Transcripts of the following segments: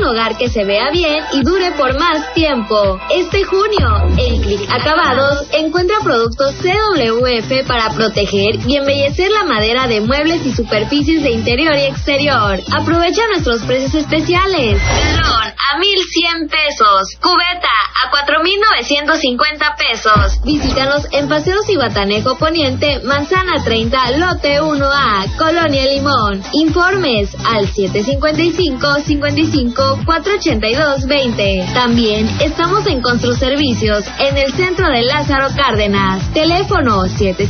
hogar que se vea bien y dure por más tiempo. Este junio, en Click Acabados, encuentra productos CWF para proteger y embellecer la madera de muebles y superficies de interior y exterior. Aprovecha nuestros precios especiales. Galón a 1,100 pesos. Cubeta a 4,950 pesos. Visítanos en Paseo Zihuatanejo Poniente, Manzana 30, Lote 1A, Colonia Limón. Informes al 755-55-482-20. También estamos en Construservicios en el centro de Lázaro Cárdenas. Teléfono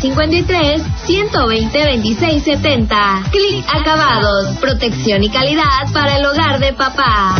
753-120-2670. Click Acabados. Protección y calidad para el hogar de papá.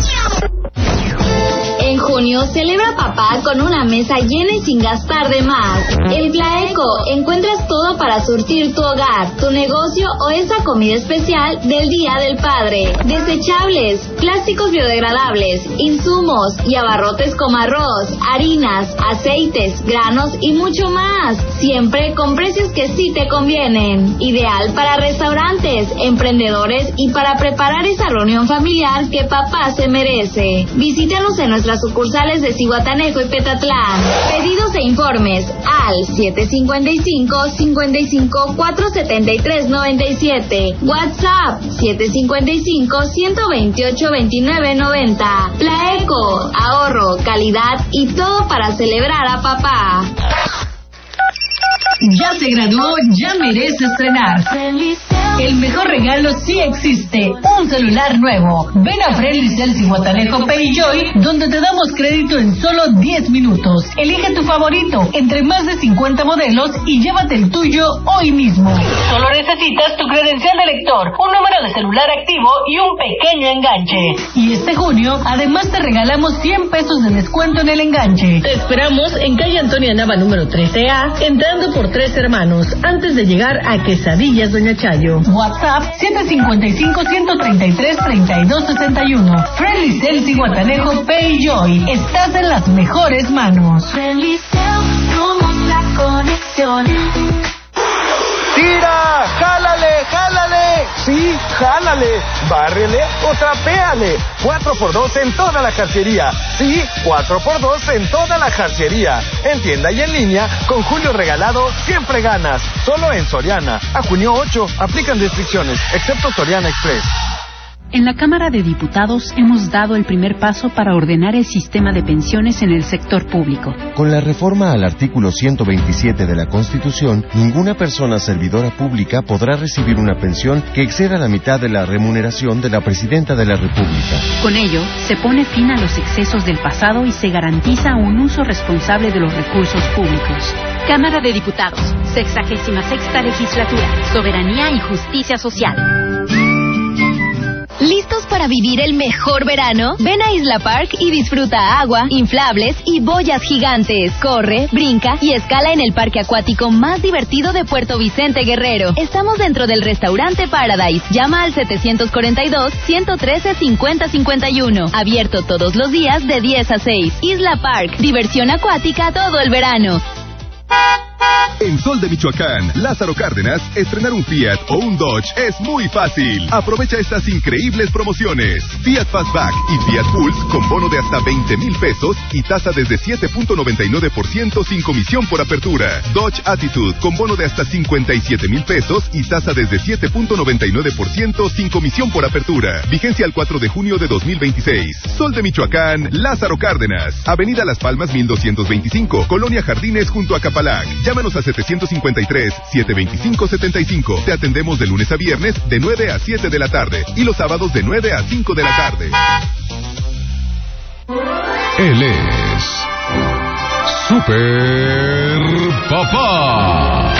En junio, celebra papá con una mesa llena y sin gastar de más. En Plaeco encuentras todo para surtir tu hogar, tu negocio o esa comida especial del Día del Padre. Desechables, plásticos biodegradables, insumos y abarrotes como arroz, harinas, aceites, granos y mucho más. Siempre con precios que sí te convienen. Ideal para restaurantes, emprendedores y para preparar esa reunión familiar que papá se merece. Visítanos en nuestras sucursales de Zihuatanejo y Petatlán. Pedidos e informes al 755-55-473-97. WhatsApp 755-128-2990. Plaeco, ahorro, calidad y todo para celebrar a papá. Ya se graduó, ya merece estrenar. El mejor regalo sí existe, un celular nuevo. Ven a Friendly Cell Zihuatanejo PayJoy, donde te damos crédito en solo 10 minutos. Elige tu favorito entre más de 50 modelos y llévate el tuyo hoy mismo. Solo necesitas tu credencial de lector, un número de celular activo y un pequeño enganche. Y este junio, además te regalamos 100 pesos de descuento en el enganche. Te esperamos en calle Antonia Nava número 13A, entrando por Tres Hermanos, antes de llegar a Quesadillas Doña Chayo. WhatsApp 755-133-3261. Friendly Cell Zihuatanejo PayJoy. Estás en las mejores manos. Friendly Cell, somos la conexión. ¡Tira! ¡Jálale! ¡Jálale! Sí, jálale. Bárrele o trapéale. 4x2 en toda la jarcería. Sí, 4x2 en toda la jarcería. En tienda y en línea, con Julio Regalado, siempre ganas. Solo en Soriana. A junio 8, aplican restricciones, excepto Soriana Express. En la Cámara de Diputados hemos dado el primer paso para ordenar el sistema de pensiones en el sector público. Con la reforma al artículo 127 de la Constitución, ninguna persona servidora pública podrá recibir una pensión que exceda la mitad de la remuneración de la Presidenta de la República. Con ello, se pone fin a los excesos del pasado y se garantiza un uso responsable de los recursos públicos. Cámara de Diputados, 66ª Legislatura, Soberanía y Justicia Social. ¿Listos para vivir el mejor verano? Ven a Isla Park y disfruta agua, inflables y boyas gigantes. Corre, brinca y escala en el parque acuático más divertido de Puerto Vicente Guerrero. Estamos dentro del restaurante Paradise. Llama al 742-113-5051. Abierto todos los días de 10 a 6. Isla Park, diversión acuática todo el verano. En Sol de Michoacán, Lázaro Cárdenas, estrenar un Fiat o un Dodge es muy fácil. Aprovecha estas increíbles promociones. Fiat Fastback y Fiat Pulse con bono de hasta 20,000 pesos y tasa desde 7.99% sin comisión por apertura. Dodge Attitude con bono de hasta 57,000 pesos y tasa desde 7.99% sin comisión por apertura. Vigencia al 4 de junio de 2026. Sol de Michoacán, Lázaro Cárdenas. Avenida Las Palmas 1225, Colonia Jardines junto a Capalac. Llámanos a 755-725-75. Te atendemos de lunes a viernes de 9 a 7 de la tarde y los sábados de 9 a 5 de la tarde. Él es Super Papá,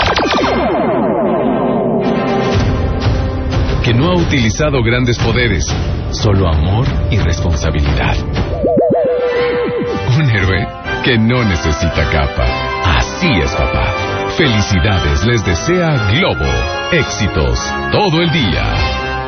que no ha utilizado grandes poderes, solo amor y responsabilidad. Un héroe que no necesita capa. Así es, papá. Felicidades les desea Globo. Éxitos todo el día.